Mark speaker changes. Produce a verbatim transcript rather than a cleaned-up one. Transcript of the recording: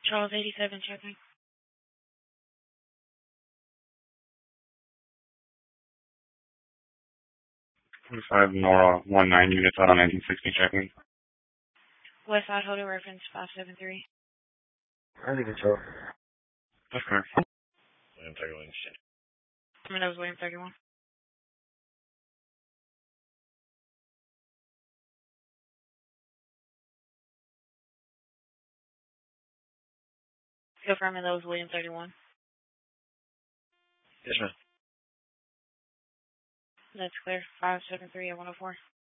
Speaker 1: Charles eighty-seven checking.
Speaker 2: forty-five Nora one nine units out on nineteen sixty checking.
Speaker 1: West Side Hotel reference five seven three.
Speaker 3: Ready control.
Speaker 2: That's correct.
Speaker 3: William thirty-one.
Speaker 1: I mean, that was William thirty-one. Confirming that was William thirty-one.
Speaker 3: Yes, ma'am.
Speaker 1: That's clear. five seven three at one oh four.